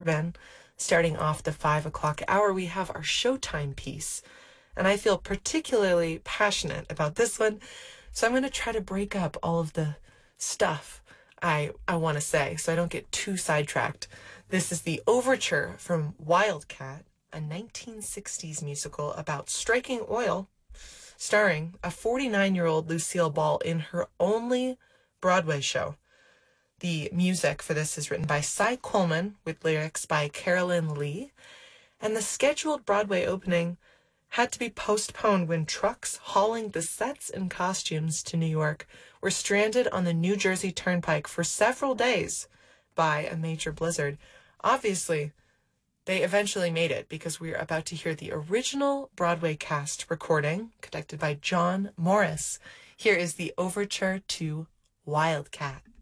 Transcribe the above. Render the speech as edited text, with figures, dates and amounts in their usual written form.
Boardman. Starting off the 5 o'clock hour, we have our Showtime piece. And I feel particularly passionate about this one, so I'm going to try to break up all of the stuff I want to say so I don't get too sidetracked. This is the overture from Wildcat, a 1960s musical about striking oil, starring a 49-year-old Lucille Ball in her only Broadway show. The music for this is written by Cy Coleman with lyrics by Carolyn Lee, and the scheduled Broadway opening had to be postponed when trucks hauling the sets and costumes to New York were stranded on the New Jersey Turnpike for several days by a major blizzard. Obviously, they eventually made it because we're about to hear the original Broadway cast recording, conducted by John Morris. Here is the overture to Wildcat.